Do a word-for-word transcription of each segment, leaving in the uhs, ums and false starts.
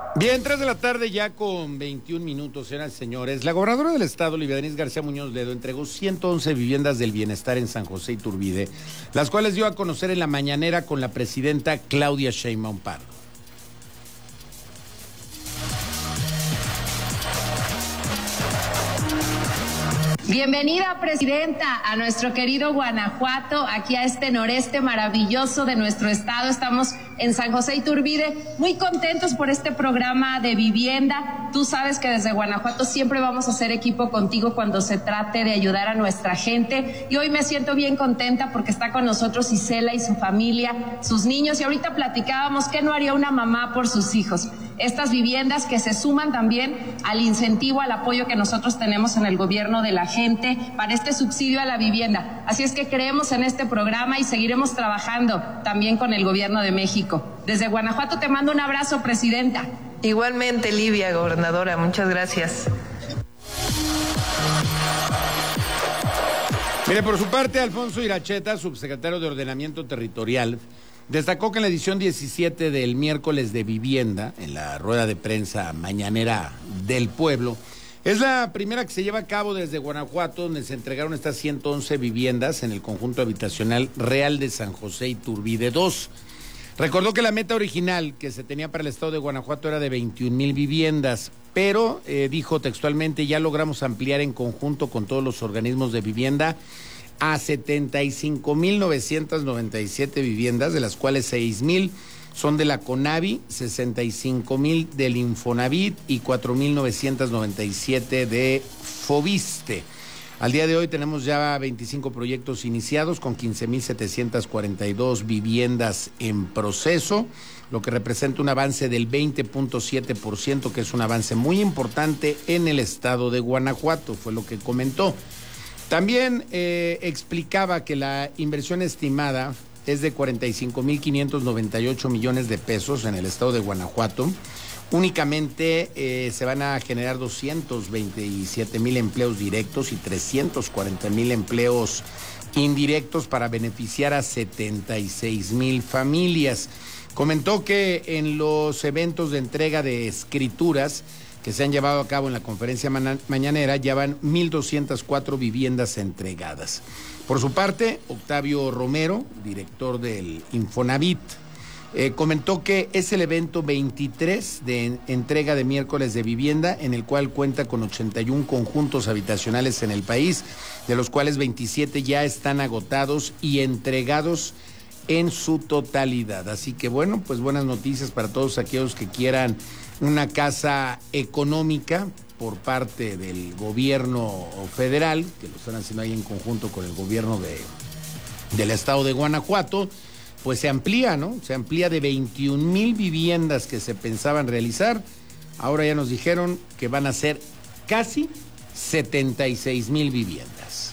Bien, tres de la tarde ya con veintiún minutos, señoras y señores. La gobernadora del estado, Lidia Denise García Muñoz Ledo, entregó ciento once viviendas del bienestar en San José Iturbide, las cuales dio a conocer en la mañanera con la presidenta Claudia Sheinbaum Pardo. Bienvenida, presidenta, a nuestro querido Guanajuato, aquí a este noreste maravilloso de nuestro estado. Estamos en San José Iturbide, muy contentos por este programa de vivienda. Tú sabes que desde Guanajuato siempre vamos a hacer equipo contigo cuando se trate de ayudar a nuestra gente. Y hoy me siento bien contenta porque está con nosotros Isela y su familia, sus niños. Y ahorita platicábamos qué no haría una mamá por sus hijos. Estas viviendas que se suman también al incentivo, al apoyo que nosotros tenemos en el gobierno de la gente para este subsidio a la vivienda. Así es que creemos en este programa y seguiremos trabajando también con el gobierno de México. Desde Guanajuato te mando un abrazo, presidenta. Igualmente, Livia, gobernadora, muchas gracias. Mire, por su parte, Alfonso Iracheta, subsecretario de Ordenamiento Territorial, destacó que en la edición diecisiete del miércoles de vivienda, en la rueda de prensa mañanera del pueblo, es la primera que se lleva a cabo desde Guanajuato, donde se entregaron estas ciento once viviendas en el conjunto habitacional Real de San José Iturbide dos. Recordó que la meta original que se tenía para el estado de Guanajuato era de veintiún mil viviendas, pero eh, dijo textualmente, ya logramos ampliar en conjunto con todos los organismos de vivienda a setenta y cinco mil novecientas noventa y siete viviendas, de las cuales seis mil son de la CONAVI, sesenta y cinco mil del Infonavit y cuatro mil novecientas noventa y siete de Fobiste. Al día de hoy tenemos ya veinticinco proyectos iniciados con quince mil setecientas cuarenta y dos viviendas en proceso, lo que representa un avance del veinte punto siete por ciento, que es un avance muy importante en el estado de Guanajuato, fue lo que comentó. También eh, explicaba que la inversión estimada es de cuarenta y cinco mil quinientos noventa y ocho millones de pesos en el estado de Guanajuato. Únicamente eh, se van a generar doscientos veintisiete mil empleos directos y trescientos cuarenta mil empleos indirectos para beneficiar a setenta y seis mil familias. Comentó que en los eventos de entrega de escrituras que se han llevado a cabo en la conferencia mañanera, ya van mil doscientas cuatro viviendas entregadas. Por su parte, Octavio Romero, director del Infonavit, eh, comentó que es el evento veintitrés de entrega de miércoles de vivienda, en el cual cuenta con ochenta y uno conjuntos habitacionales en el país, de los cuales veintisiete ya están agotados y entregados en su totalidad. Así que bueno, pues buenas noticias para todos aquellos que quieran una casa económica por parte del gobierno federal, que lo están haciendo ahí en conjunto con el gobierno de, del estado de Guanajuato, pues se amplía, ¿no? Se amplía de veintiún mil viviendas que se pensaban realizar, ahora ya nos dijeron que van a ser casi setenta y seis mil viviendas.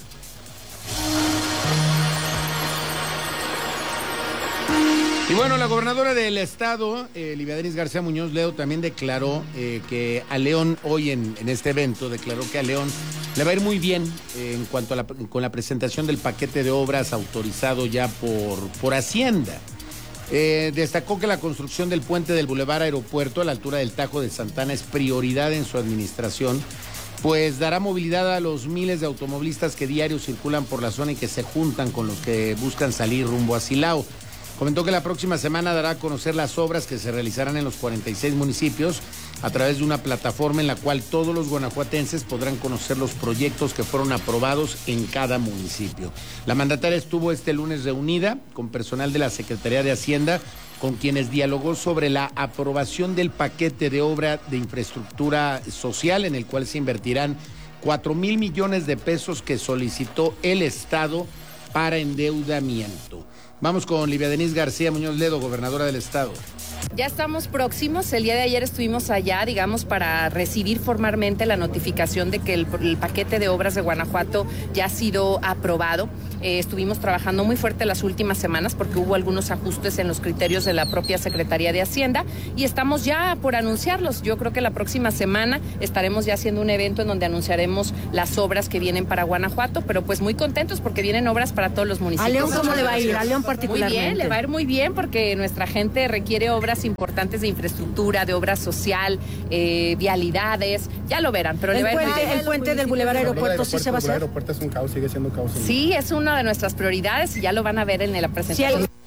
Y bueno, la gobernadora del estado, eh, Lidia Denise García Muñoz Ledo, también declaró eh, que a León, hoy en, en este evento, declaró que a León le va a ir muy bien eh, en cuanto a la, con la presentación del paquete de obras autorizado ya por, por Hacienda. Eh, destacó que la construcción del puente del Boulevard Aeropuerto a la altura del Tajo de Santana es prioridad en su administración, pues dará movilidad a los miles de automovilistas que diario circulan por la zona y que se juntan con los que buscan salir rumbo a Silao. Comentó que la próxima semana dará a conocer las obras que se realizarán en los cuarenta y seis municipios a través de una plataforma en la cual todos los guanajuatenses podrán conocer los proyectos que fueron aprobados en cada municipio. La mandataria estuvo este lunes reunida con personal de la Secretaría de Hacienda, con quienes dialogó sobre la aprobación del paquete de obra de infraestructura social, en el cual se invertirán cuatro mil millones de pesos que solicitó el Estado para endeudamiento. Vamos con Lidia Denise García Muñoz Ledo, gobernadora del estado. Ya estamos próximos, el día de ayer estuvimos allá, digamos, para recibir formalmente la notificación de que el, el paquete de obras de Guanajuato ya ha sido aprobado. Eh, estuvimos trabajando muy fuerte las últimas semanas porque hubo algunos ajustes en los criterios de la propia Secretaría de Hacienda y estamos ya por anunciarlos. Yo creo que la próxima semana estaremos ya haciendo un evento en donde anunciaremos las obras que vienen para Guanajuato, pero pues muy contentos porque vienen obras para todos los municipios. ¿A León cómo le va a ir? ¿A León particularmente? Muy bien, le va a ir muy bien porque nuestra gente requiere obras obras importantes de infraestructura, de obra social, eh, vialidades, ya lo verán, pero el le va a ir puente, muy bien. el puente del Boulevard Aeropuerto sí se va a hacer. El aeropuerto es un caos, sigue siendo caos. Sí, es una de nuestras prioridades y ya lo van a ver en la presentación. Sí,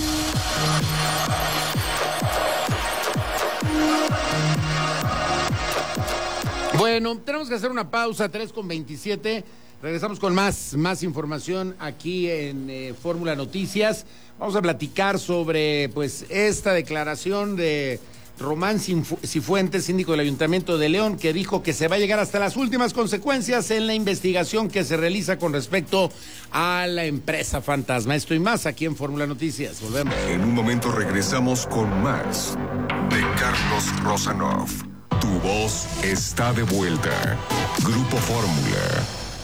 bueno, tenemos que hacer una pausa, tres con veintisiete. Regresamos con más, más información aquí en eh, Fórmula Noticias. Vamos a platicar sobre pues esta declaración de Román Cifuentes, síndico del Ayuntamiento de León, que dijo que se va a llegar hasta las últimas consecuencias en la investigación que se realiza con respecto a la empresa fantasma. Esto y más aquí en Fórmula Noticias. Volvemos. En un momento regresamos con más de Carlos Rosanov. Tu voz está de vuelta. Grupo Fórmula.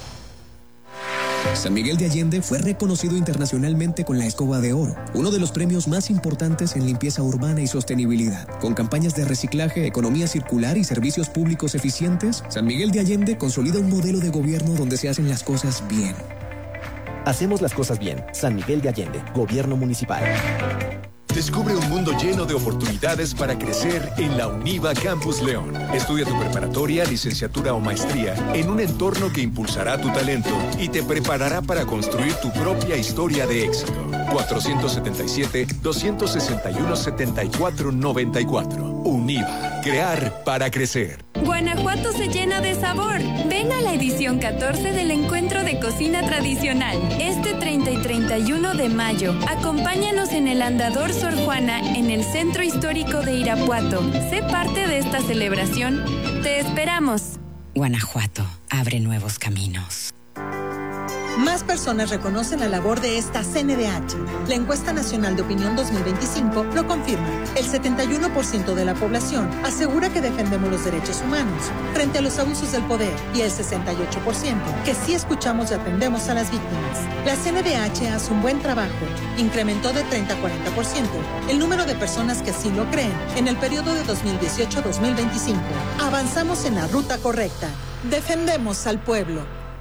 San Miguel de Allende fue reconocido internacionalmente con la Escoba de Oro, uno de los premios más importantes en limpieza urbana y sostenibilidad. Con campañas de reciclaje, economía circular y servicios públicos eficientes, San Miguel de Allende consolida un modelo de gobierno donde se hacen las cosas bien. Hacemos las cosas bien. San Miguel de Allende, Gobierno Municipal. Descubre un mundo lleno de oportunidades para crecer en la UNIVA Campus León. Estudia tu preparatoria, licenciatura o maestría en un entorno que impulsará tu talento y te preparará para construir tu propia historia de éxito. cuatrocientos setenta y siete, doscientos sesenta y uno, setenta y cuatro noventa y cuatro. UNIVA. Crear para crecer. Guanajuato se llena de sabor. Ven a la edición catorce del Encuentro de Cocina Tradicional, este treinta y treinta y uno de mayo. Acompáñanos en el Andador Sor Juana, en el Centro Histórico de Irapuato. Sé parte de esta celebración. Te esperamos. Guanajuato abre nuevos caminos. Más personas reconocen la labor de esta C N D H. La encuesta nacional de opinión dos mil veinticinco lo confirma. El setenta y uno por ciento de la población asegura que defendemos los derechos humanos frente a los abusos del poder y el sesenta y ocho por ciento que sí escuchamos y atendemos a las víctimas. La C N D H hace un buen trabajo. Incrementó de treinta a cuarenta por ciento el número de personas que sí lo creen en el periodo de dos mil dieciocho a dos mil veinticinco. Avanzamos en la ruta correcta. Defendemos al pueblo.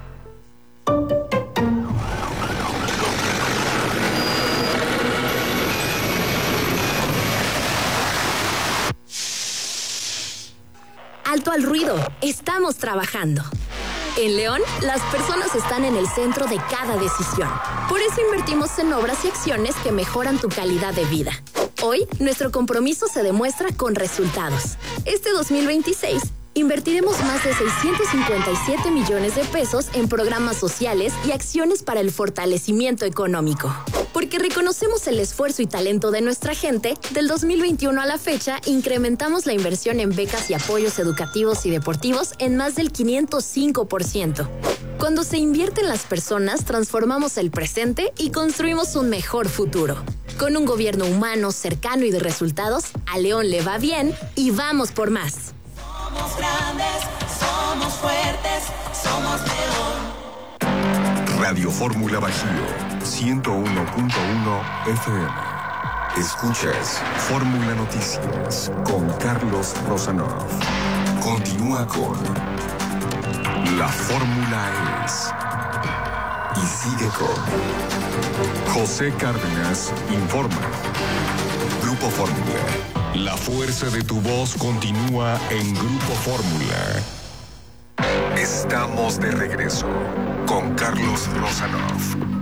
Alto al ruido, estamos trabajando. En León, las personas están en el centro de cada decisión. Por eso invertimos en obras y acciones que mejoran tu calidad de vida. Hoy, nuestro compromiso se demuestra con resultados. Este dos mil veintiséis, invertiremos más de seiscientos cincuenta y siete millones de pesos en programas sociales y acciones para el fortalecimiento económico. Porque reconocemos el esfuerzo y talento de nuestra gente, del dos mil veintiuno a la fecha, incrementamos la inversión en becas y apoyos educativos y deportivos en más del quinientos cinco por ciento. Cuando se invierte en las personas, transformamos el presente y construimos un mejor futuro. Con un gobierno humano, cercano y de resultados, a León le va bien y vamos por más. Somos grandes, somos fuertes, somos León. Radio Fórmula Bajío, ciento uno punto uno F M. Escuchas Fórmula Noticias con Carlos Rosanov. Continúa con La Fórmula es. Y sigue con José Cárdenas informa. Grupo Fórmula. La fuerza de tu voz continúa en Grupo Fórmula. Estamos de regreso con Carlos Rosanov.